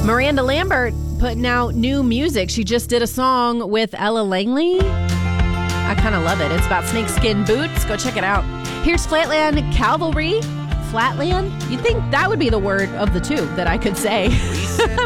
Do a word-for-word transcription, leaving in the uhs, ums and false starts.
Miranda Lambert putting out new music. She just did a song with Ella Langley. I kind of love it. It's about snakeskin boots. Go check it out. Here's Flatland Cavalry. Flatland? You'd think that would be the word of the two that I could say.